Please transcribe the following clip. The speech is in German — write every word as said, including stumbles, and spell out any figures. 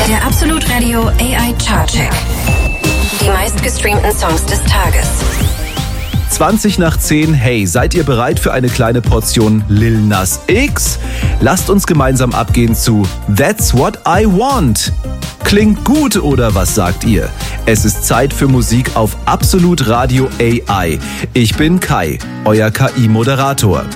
Der Absolut Radio A I Chartcheck. Die meistgestreamten Songs des Tages. zwanzig nach zehn, hey, seid ihr bereit für eine kleine Portion Lil Nas X? Lasst uns gemeinsam abgehen zu That's What I Want. Klingt gut, oder was sagt ihr? Es ist Zeit für Musik auf Absolut Radio A I. Ich bin Kai, euer K I-Moderator.